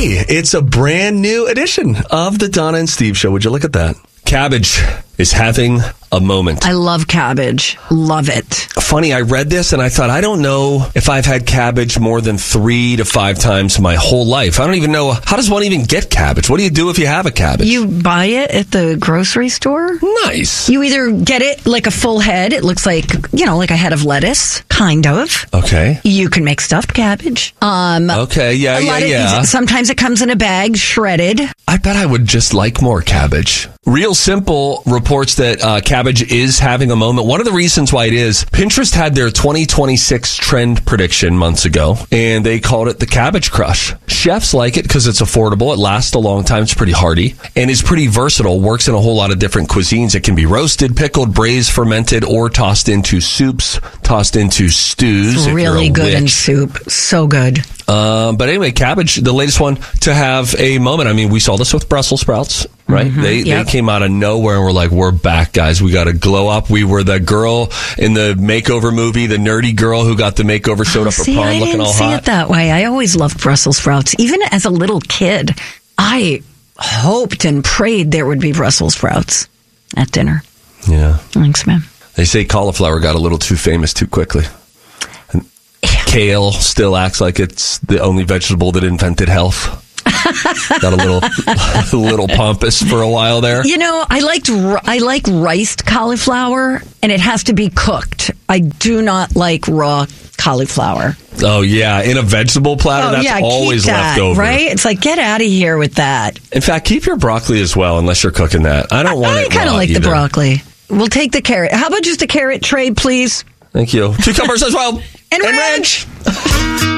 Hey, it's a brand new edition of the Donna and Steve Show. Would you look at that? Cabbage is having a moment. I love cabbage. Love it. Funny, I read this and I thought, I don't know if I've had cabbage more than 3 to 5 times my whole life. I don't even know, how does one even get cabbage? What do you do if you have a cabbage? You buy it at the grocery store. Nice. You either get it like a full head. It looks like, like a head of lettuce, kind of. Okay. You can make stuffed cabbage. Okay, yeah. Sometimes it comes in a bag, shredded. I bet I would just like more cabbage. Real Simple reports that cabbage is having a moment. One of the reasons why it is, Pinterest had their 2026 trend prediction months ago, and they called it the Cabbage Crush. Chefs like it because it's affordable, it lasts a long time, it's pretty hearty, and is pretty versatile, works in a whole lot of different cuisines. It can be roasted, pickled, braised, fermented, or tossed into soups, tossed into stews. It's really good in soup. So good. But anyway, cabbage, the latest one to have a moment. I mean, we saw this with Brussels sprouts, right? Mm-hmm. They came out of nowhere and were like, we're back, guys. We got to glow up. We were the girl in the makeover movie, the nerdy girl who got the makeover, showed up at prom looking all hot. I didn't see it that way. I always loved Brussels sprouts. Even as a little kid, I hoped and prayed there would be Brussels sprouts at dinner. Yeah. Thanks, man. They say cauliflower got a little too famous too quickly. Kale still acts like it's the only vegetable that invented health. Got a little pompous for a while there. I like riced cauliflower, and it has to be cooked. I do not like raw cauliflower. Oh, yeah. In a vegetable platter, that's always left over. Right? It's like, get out of here with that. In fact, keep your broccoli as well, unless you're cooking that. I don't want it raw. I kind of like the broccoli. We'll take the carrot. How about just a carrot tray, please? Thank you. Cucumbers as well. And ranch.